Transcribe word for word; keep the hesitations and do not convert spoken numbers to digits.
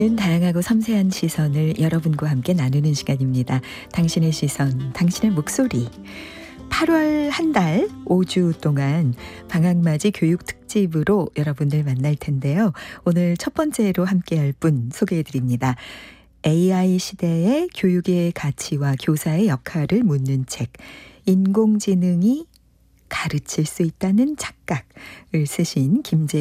다양하고 섬세한 시선을 여러분과 함께 나누는 시간입니다. 당신의 시선, 당신의 목소리. 팔월 한 달 오 주 동안 방학맞이 교육 특집으로 여러분들 만날 텐데요. 오늘 첫 번째로 함께할 분 소개해드립니다. 에이아이 시대의 교육의 가치와 교사의 역할을 묻는 책, 인공지능이 가르칠 수 있다는 착각을 쓰신 김재